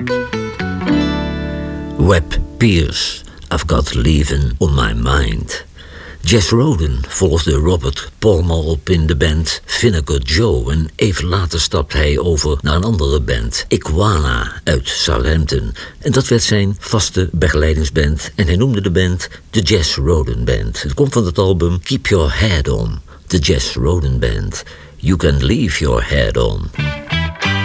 Webb Pierce, I've Got Leavin' on My Mind. Jess Roden volgde Robert Palmer op in de band Vinegar Joe en even later stapte hij over naar een andere band, Iguana uit Southampton. En dat werd zijn vaste begeleidingsband en hij noemde de band de Jess Roden Band. Het komt van het album Keep Your Head On, de Jess Roden Band. You Can Leave Your Head On.